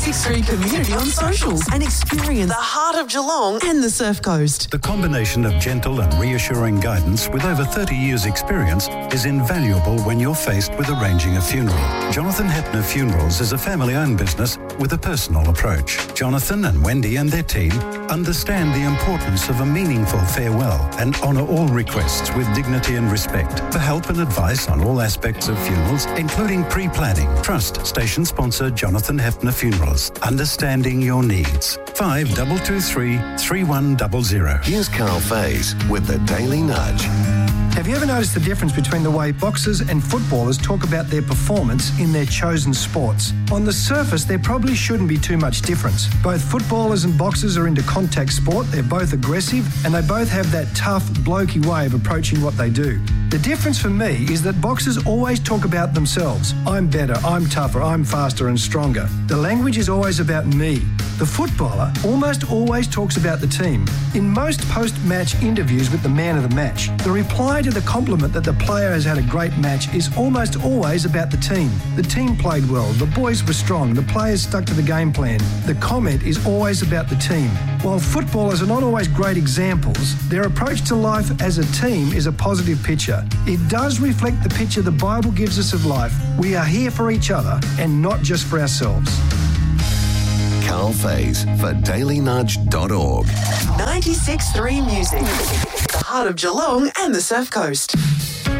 96.3 community on socials and experience the heart of Geelong and the Surf Coast. The combination of gentle and reassuring guidance with over 30 years' experience is invaluable when you're faced with arranging a funeral. Jonathan Hepner Funerals is a family-owned business with a personal approach. Jonathan and Wendy and their team understand the importance of a meaningful farewell and honour all requests with dignity and respect. For help and advice on all aspects of funerals, including pre-planning, trust station sponsor Jonathan Hepner Funerals. Understanding your needs. 5223 3100. Here's Carl Faze with the Daily Nudge. Have you ever noticed the difference between the way boxers and footballers talk about their performance in their chosen sports? On the surface, there probably shouldn't be too much difference. Both footballers and boxers are into contact sport, they're both aggressive, and they both have that tough, blokey way of approaching what they do. The difference for me is that boxers always talk about themselves. I'm better, I'm tougher, I'm faster and stronger. The language is always about me. The footballer almost always talks about the team. In most post-match interviews with the man of the match, the reply to the compliment that the player has had a great match is almost always about the team. The team played well, the boys were strong, the players stuck to the game plan. The comment is always about the team. While footballers are not always great examples, their approach to life as a team is a positive picture. It does reflect the picture the Bible gives us of life. We are here for each other and not just for ourselves. Carl Faze for dailynudge.org. 96.3 Music, the heart of Geelong and the Surf Coast.